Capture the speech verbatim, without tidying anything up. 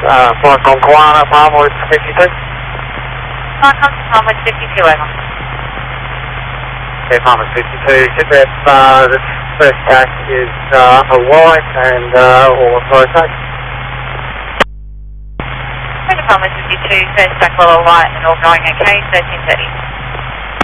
uh, Flight on Koala, Palmer fifty-two. Flight on Palmer fifty-two, over. Okay, Palmer fifty-two, ship that, uh, the first tack is, uh, a white and, uh, all authorized tack. Palmer fifty-two, first tack level light and all going okay, thirteen thirty.